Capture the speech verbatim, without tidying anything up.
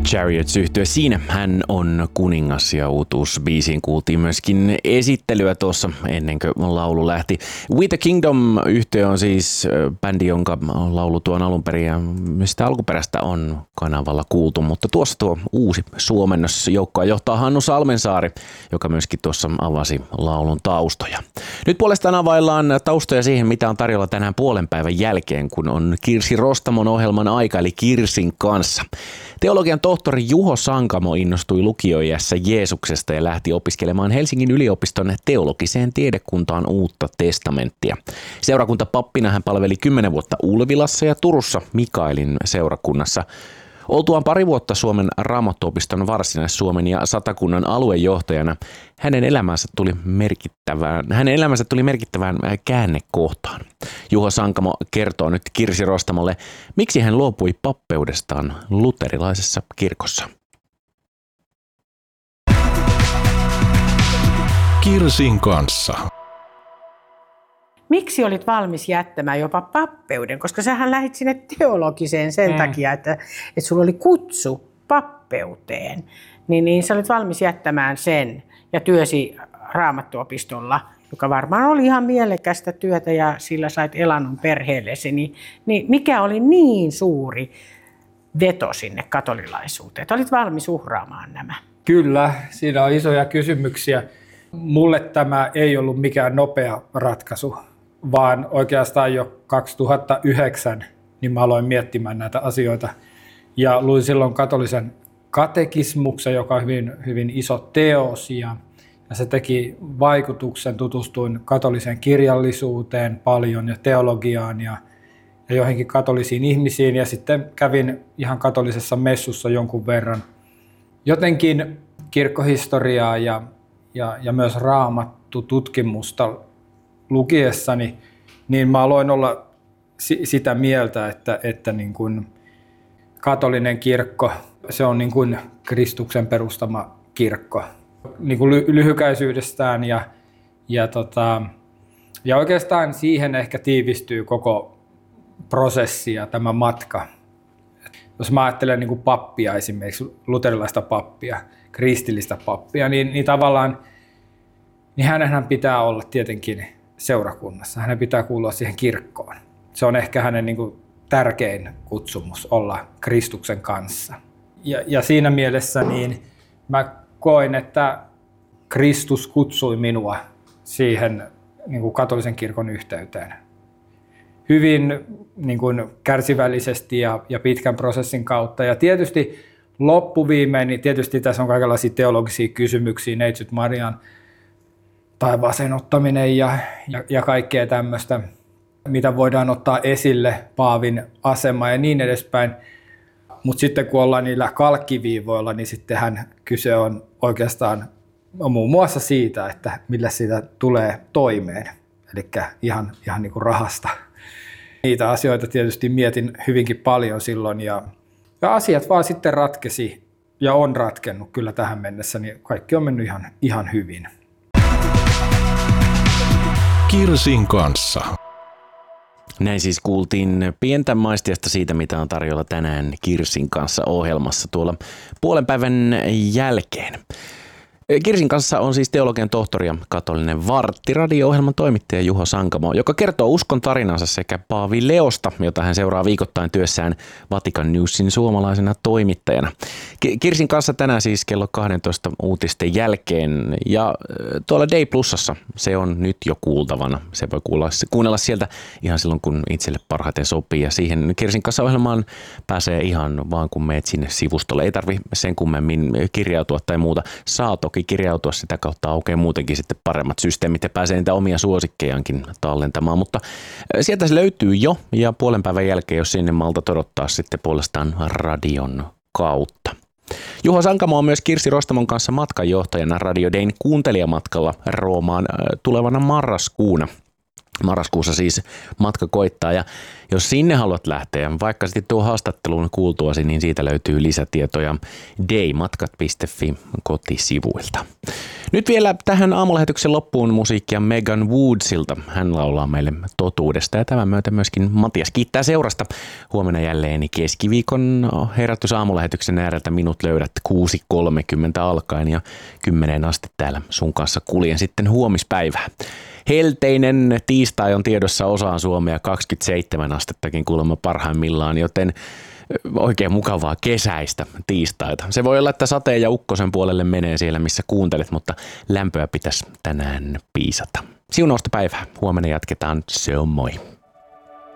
Chariots-yhtye. Siinä hän on kuningas ja uutuusbiisiin kuultiin myöskin esittelyä tuossa ennen kuin laulu lähti. We the Kingdom-yhtye on siis bändi, jonka laulu tuon alun perin ja mistä alkuperäistä on kanavalla kuultu, mutta tuossa tuo uusi suomennos joukkoa johtaa Hannu Salmensaari, joka myöskin tuossa avasi laulun taustoja. Nyt puolestaan availlaan taustoja siihen, mitä on tarjolla tänään puolen päivän jälkeen, kun on Kirsi Rostamon ohjelman aika, eli Kirsin kanssa. Teologian tohtori Juho Sankamo innostui lukioiässä Jeesuksesta ja lähti opiskelemaan Helsingin yliopiston teologiseen tiedekuntaan Uutta testamenttia. Seurakuntapappina hän palveli kymmenen vuotta Ulvilassa ja Turussa Mikaelin seurakunnassa. Oltuaan pari vuotta Suomen Raamattuopiston Varsinais-Suomen ja Satakunnan aluejohtajana, hänen elämänsä tuli merkittävään, hänen elämänsä tuli merkittävään käännekohtaan. Juho Sankamo kertoo nyt Kirsi Rostamolle, miksi hän luopui pappeudestaan luterilaisessa kirkossa. Kirsin kanssa. Miksi olit valmis jättämään jopa pappeuden? Koska sähän lähdit sinne teologiseen sen mm. takia, että, että sulla oli kutsu pappeuteen. Niin, niin sä olit valmis jättämään sen ja työsi Raamattuopistolla, joka varmaan oli ihan mielekästä työtä ja sillä sait elannon perheellesi. Niin, niin mikä oli niin suuri veto sinne katolilaisuuteen? Että olit valmis uhraamaan nämä? Kyllä, siinä on isoja kysymyksiä. Mulle tämä ei ollut mikään nopea ratkaisu, vaan oikeastaan jo kaksituhattayhdeksän niin mä aloin miettimään näitä asioita. Ja luin silloin katolisen katekismuksen, joka on hyvin, hyvin iso teos, ja, ja se teki vaikutuksen. Tutustuin katoliseen kirjallisuuteen paljon ja teologiaan ja, ja joihinkin katolisiin ihmisiin, ja sitten kävin ihan katolisessa messussa jonkun verran. Jotenkin kirkkohistoriaa ja Ja, ja myös Raamattu-tutkimusta lukiessani, niin mä aloin olla si- sitä mieltä, että, että niin kuin katolinen kirkko, se on niin kuin Kristuksen perustama kirkko niin kuin ly- lyhykäisyydestään ja, ja, tota, ja oikeastaan siihen ehkä tiivistyy koko prosessi ja tämä matka. Jos mä ajattelen niin kuin pappia esimerkiksi, luterilaista pappia, kristillistä pappia, niin, niin tavallaan niin hänenhän pitää olla tietenkin seurakunnassa. Hänen pitää kuulua siihen kirkkoon. Se on ehkä hänen niin kuin tärkein kutsumus olla Kristuksen kanssa. Ja, ja siinä mielessä niin mä koin, että Kristus kutsui minua siihen niin kuin katolisen kirkon yhteyteen. Hyvin niin kuin kärsivällisesti ja, ja pitkän prosessin kautta. Ja tietysti loppuviimein, niin tietysti tässä on kaikenlaisia teologisia kysymyksiä, Neitsyt Marian taivaaseen ottaminen ja, ja, ja kaikkea tämmöistä, mitä voidaan ottaa esille, paavin asema ja niin edespäin. Mutta sitten kun ollaan niillä kalkkiviivoilla, niin sittenhän kyse on oikeastaan muun muassa siitä, että millä siitä tulee toimeen, eli ihan, ihan niin kuin rahasta. Niitä asioita tietysti mietin hyvinkin paljon silloin ja Ja asiat vaan sitten ratkesi ja on ratkennut kyllä tähän mennessä, niin kaikki on mennyt ihan, ihan hyvin. Kirsin kanssa. Näin siis kuultiin pientä maistiasta siitä, mitä on tarjolla tänään Kirsin kanssa ohjelmassa tuolla puolen päivän jälkeen. Kirsin kanssa on siis teologian tohtori ja katolinen vartti radio-ohjelman toimittaja Juho Sankamo, joka kertoo uskon tarinansa sekä Paavi Leosta, jota hän seuraa viikoittain työssään Vatican Newsin suomalaisena toimittajana. Kirsin kanssa tänään siis kello kaksitoista uutisten jälkeen ja tuolla Day Plusassa se on nyt jo kuultavana. Se voi kuulla, kuunnella sieltä ihan silloin, kun itselle parhaiten sopii ja siihen Kirsin kanssa ohjelmaan pääsee ihan vaan kun meet sinne sivustolle. Ei tarvi sen kummemmin kirjautua tai muuta. Saa toki kirjautua sitä kautta, aukeaa muutenkin sitten paremmat systeemit ja pääsee niitä omia suosikkejaankin tallentamaan, mutta sieltä se löytyy jo ja puolen päivän jälkeen, jos sinne malta odottaa sitten puolestaan radion kautta. Juho Sankamo on myös Kirsi Rostamon kanssa matkanjohtajana Radio Dayn kuuntelijamatkalla Roomaan tulevana marraskuuna. Marraskuussa siis matka koittaa ja jos sinne haluat lähteä, vaikka sitten tuo haastattelun kuultuasi, niin siitä löytyy lisätietoja daymatkat piste fi kotisivuilta. Nyt vielä tähän aamulähetyksen loppuun musiikkia Megan Woodsilta. Hän laulaa meille totuudesta ja tämän myötä myöskin Matias kiittää seurasta. Huomenna jälleen keskiviikon herätys aamulähetyksen ääreltä minut löydät kuusi kolmekymmentä alkaen ja kymmeneen asti täällä sun kanssa kuljen sitten huomispäivää. Helteinen tiistai on tiedossa osaan Suomea, kaksikymmentäseitsemän astettakin kuulemma parhaimmillaan, joten oikein mukavaa kesäistä tiistaita. Se voi olla, että sateen ja ukkosen puolelle menee siellä, missä kuuntelet, mutta lämpöä pitäisi tänään piisata. Siunausta päivää. Huomenna jatketaan. Se on moi.